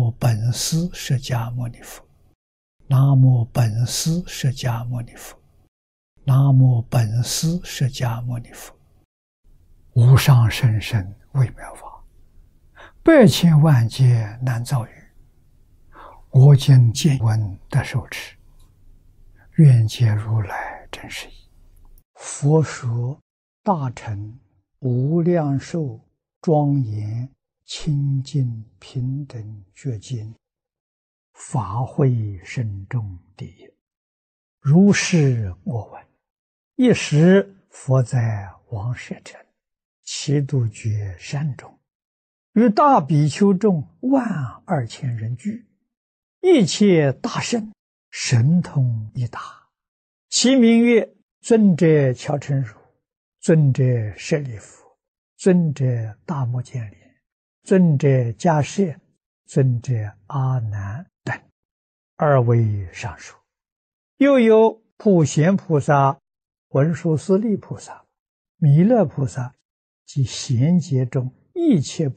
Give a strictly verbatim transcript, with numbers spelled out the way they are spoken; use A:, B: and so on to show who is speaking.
A: 无本师释迦牟尼佛，南无本师释迦牟尼佛，南无本师释迦牟尼佛。无上甚深微妙法，百千万劫难遭遇。我今见闻得受持，愿解如来真实义。佛说大乘无量寿庄严清净平等觉经，法会深重第一。如是我闻，一时佛在王舍城祇度觉山中，与大比丘众万二千人聚，一切大圣神通一达，其名曰尊者乔陈如、尊者舍利弗、尊者大目犍连、尊者迦叶、尊者阿难等，二位上述。又有普贤菩萨、文殊师利菩萨、弥勒菩萨及贤劫中一切